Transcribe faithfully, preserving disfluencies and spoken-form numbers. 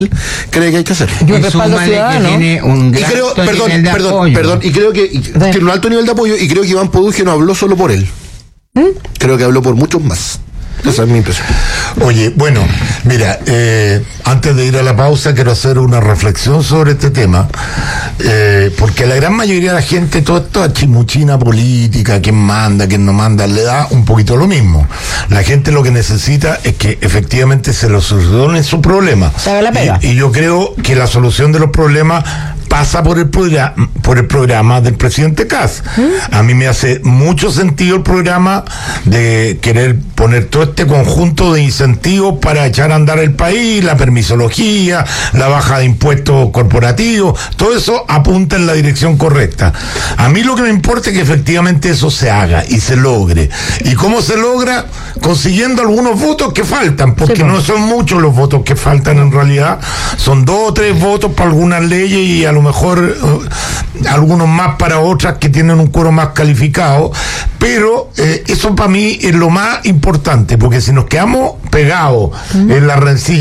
cree que hay que hacer. Yo respaldo ciudadano. Tiene un Y creo, alto perdón, nivel de perdón, apoyo. perdón, y creo que y tiene un alto nivel de apoyo, y creo que Iván Poduje no habló solo por él. ¿Mm? Creo que habló por muchos más. Esa es mi impresión. Oye, bueno, mira, eh, antes de ir a la pausa quiero hacer una reflexión sobre este tema, eh, porque a la gran mayoría de la gente, toda esta chimuchina política, quién manda, quién no manda, le da un poquito lo mismo. La gente lo que necesita es que efectivamente se lo solucione su problema. Se haga la pega. Y, y yo creo que la solución de los problemas pasa por el programa, por el programa del presidente Kast. ¿Mm? A mí me hace mucho sentido el programa de querer poner todo este conjunto de incentivos para echar a andar el país, la permisología, la baja de impuestos corporativos, todo eso apunta en la dirección correcta. A mí lo que me importa es que efectivamente eso se haga y se logre. ¿Y cómo se logra? Consiguiendo algunos votos que faltan, porque sí, no son muchos los votos que faltan en realidad, son dos o tres votos para algunas leyes y a lo mejor uh, algunos más para otras que tienen un quórum más calificado, pero eh, eso para mí es lo más importante, porque si nos quedamos pegados mm. en la rencilla